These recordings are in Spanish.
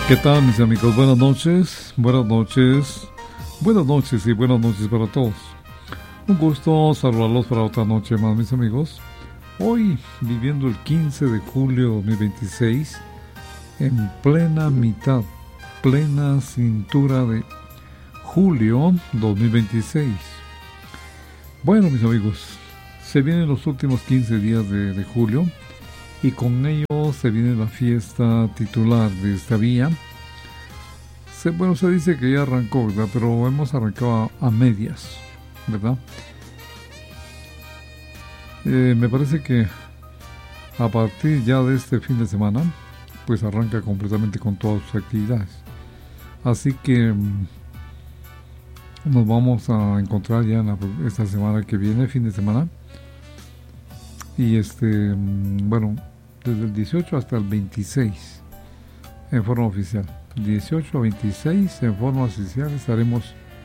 ¿Qué tal, mis amigos? Buenas noches, buenas noches, buenas noches y buenas noches para todos. Un gusto saludarlos para otra noche más, mis amigos. Hoy, viviendo el 15 de julio de 2026, en plena mitad, plena cintura de julio 2026. Bueno, mis amigos, se vienen los últimos 15 días de julio y con ello se viene la fiesta titular de esta vía. Se dice que ya arrancó, ¿verdad? Pero hemos arrancado a medias, ¿verdad? Me parece que a partir ya de este fin de semana, pues arranca completamente con todas sus actividades. Así que nos vamos a encontrar ya esta semana que viene, fin de semana. Y desde el 18 hasta el 26 en forma oficial. 18 a 26 en forma oficial estaremos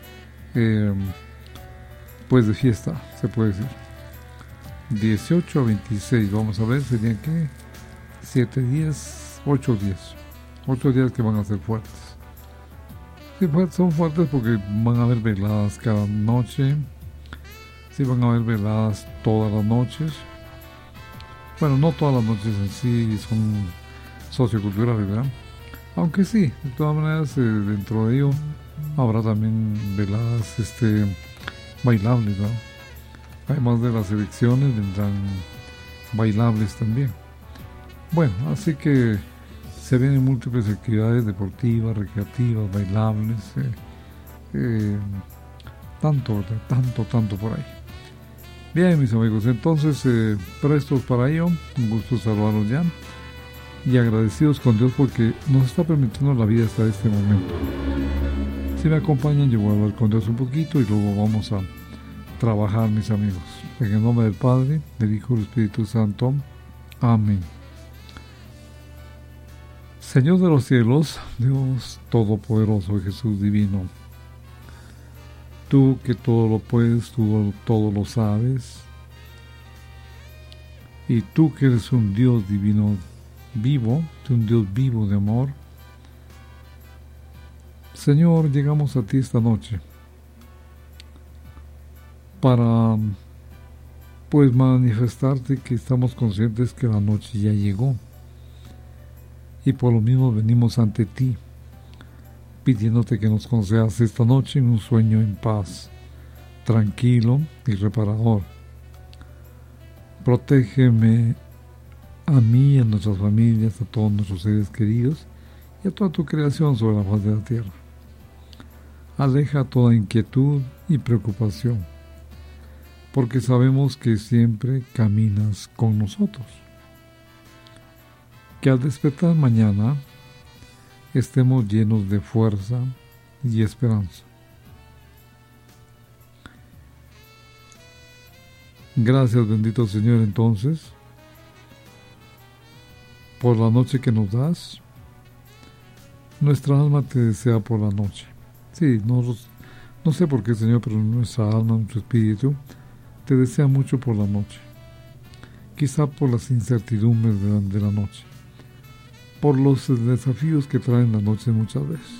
pues de fiesta, se puede decir. 18 a 26, vamos a ver, serían que 7 días, 8 días. 8 días que van a ser fuertes. Sí, son fuertes porque van a haber veladas cada noche. Sí, van a haber veladas todas las noches. Bueno, no todas las noches en sí son socioculturales, ¿verdad? Aunque sí, de todas maneras, dentro de ello habrá también veladas bailables, ¿no? Además de las elecciones vendrán bailables también. Bueno, así que se vienen múltiples actividades deportivas, recreativas, bailables, tanto por ahí. Bien, mis amigos, entonces prestos para ello, un gusto saludarlos ya y agradecidos con Dios porque nos está permitiendo la vida hasta este momento. Si me acompañan, yo voy a hablar con Dios un poquito y luego vamos a trabajar, mis amigos. En el nombre del Padre, del Hijo y del Espíritu Santo. Amén. Señor de los cielos, Dios todopoderoso, Jesús divino, tú que todo lo puedes, tú todo lo sabes, y tú que eres un Dios divino vivo, un Dios vivo de amor. Señor, llegamos a ti esta noche para pues manifestarte que estamos conscientes que la noche ya llegó y por lo mismo venimos ante ti pidiéndote que nos concedas esta noche un sueño en paz, tranquilo y reparador. Protégeme a mí, a nuestras familias, a todos nuestros seres queridos y a toda tu creación sobre la faz de la tierra. Aleja toda inquietud y preocupación, porque sabemos que siempre caminas con nosotros. Que al despertar mañana estemos llenos de fuerza y esperanza. Gracias, bendito Señor, entonces, por la noche que nos das. Nuestra alma te desea por la noche. Sí, no sé por qué, Señor, pero nuestra alma, nuestro espíritu, te desea mucho por la noche. Quizá por las incertidumbres de la noche, por los desafíos que traen las noches muchas veces.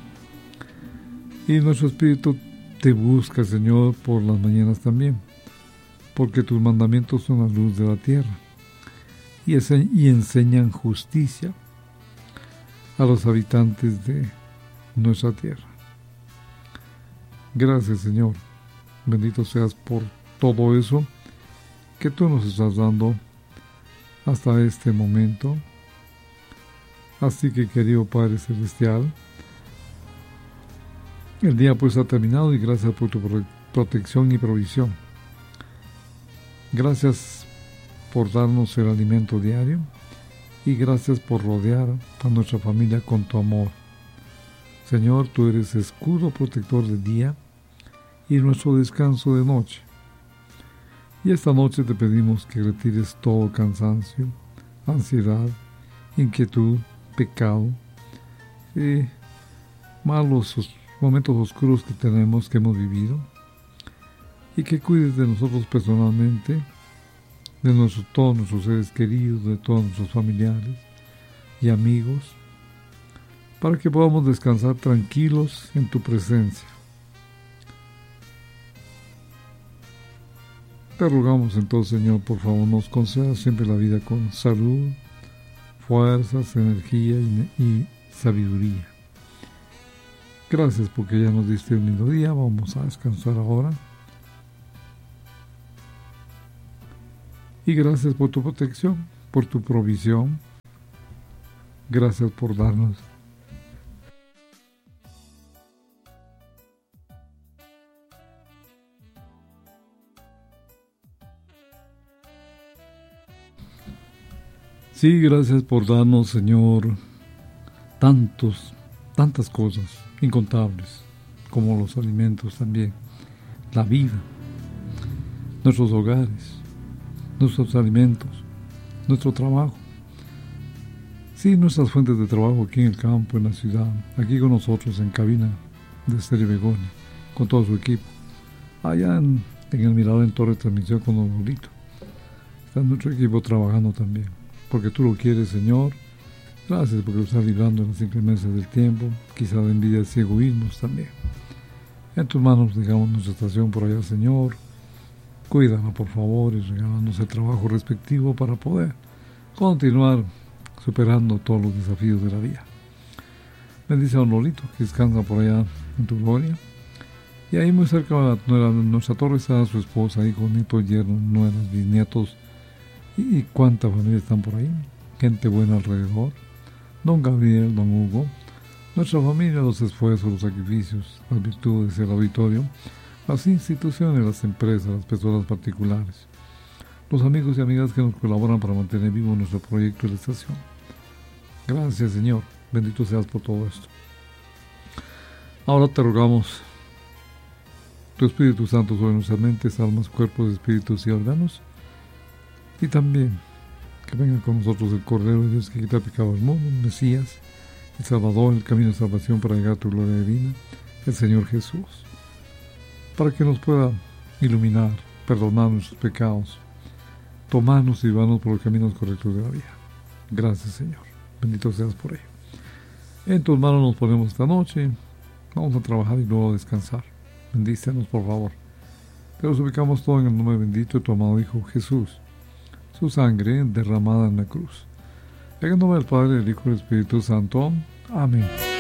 Y nuestro espíritu te busca, Señor, por las mañanas también, porque tus mandamientos son la luz de la tierra y enseñan justicia a los habitantes de nuestra tierra. Gracias, Señor. Bendito seas por todo eso que tú nos estás dando hasta este momento. Así que, querido Padre Celestial, el día pues ha terminado y gracias por tu protección y provisión. Gracias por darnos el alimento diario y gracias por rodear a nuestra familia con tu amor. Señor, tú eres escudo protector de día y nuestro descanso de noche. Y esta noche te pedimos que retires todo cansancio, ansiedad, inquietud, pecado, malos momentos oscuros que hemos vivido, y que cuides de nosotros personalmente, de todos nuestros seres queridos, de todos nuestros familiares y amigos, para que podamos descansar tranquilos en tu presencia. Te rogamos entonces, Señor, por favor, nos concedas siempre la vida con salud, fuerzas, energía y sabiduría. Gracias porque ya nos diste un lindo día. Vamos a descansar ahora. Y gracias por tu protección, por tu provisión. Gracias por darnos Sí, gracias por darnos, Señor, tantas cosas incontables, como los alimentos también, la vida, nuestros hogares, nuestros alimentos, nuestro trabajo. Sí, nuestras fuentes de trabajo aquí en el campo, en la ciudad, aquí con nosotros en cabina de Estéreo Begonia, con todo su equipo. Allá en el Mirador en Torre de Transmisión con Don Lolito. Está nuestro equipo trabajando también, porque tú lo quieres, Señor. Gracias porque lo estás librando en las inclemencias del tiempo, quizá de envidias y egoísmos también. En tus manos dejamos nuestra estación por allá, Señor. Cuídala, por favor, y regálanos el trabajo respectivo para poder continuar superando todos los desafíos de la vida. Bendice a Don Lolito, que descansa por allá en tu gloria. Y ahí muy cerca de nuestra torre está su esposa, hijos, nietos, yernos, nueras, bisnietos. Y cuánta familia están por ahí. Gente buena alrededor. Don Gabriel, Don Hugo. Nuestra familia, los esfuerzos, los sacrificios, las virtudes, el auditorio, las instituciones, las empresas, las personas particulares, los amigos y amigas que nos colaboran para mantener vivo nuestro proyecto de la estación. Gracias, Señor. Bendito seas por todo esto. Ahora te rogamos tu Espíritu Santo sobre nuestras mentes, almas, cuerpos, espíritus y órganos. Y también que venga con nosotros el Cordero de Dios que quita el pecado del mundo, el Mesías, el Salvador, el camino de salvación para llegar a tu gloria divina, el Señor Jesús, para que nos pueda iluminar, perdonar nuestros pecados, tomarnos y llevarnos por los caminos correctos de la vida. Gracias, Señor. Bendito seas por ello. En tus manos nos ponemos esta noche. Vamos a trabajar y luego a descansar. Bendícenos, por favor. Te los ubicamos todo en el nombre bendito de tu amado Hijo Jesús, su sangre derramada en la cruz. En el nombre del Padre, del Hijo y del Espíritu Santo. Amén.